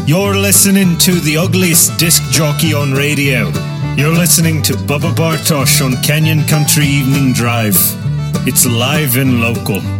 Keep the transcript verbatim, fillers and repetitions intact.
You're listening to the ugliest disc jockey on radio. You're listening to Bubba Bartosh on Kenyan Country Evening Drive. It's live and local.